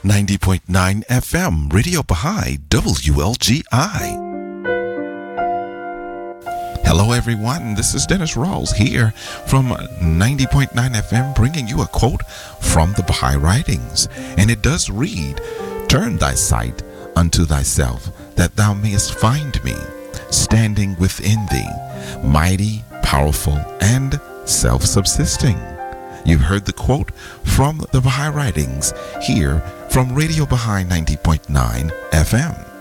90.9 FM, Radio Baha'i, WLGI. Hello, everyone. This is Dennis Rawls here from 90.9 FM, bringing you a quote from the Baha'i writings. And it does read, "Turn thy sight unto thyself, that thou mayest find me, standing within thee, mighty, powerful, and self-subsisting." You've heard the quote from the Baha'i writings here from Radio Baha'i 90.9 FM.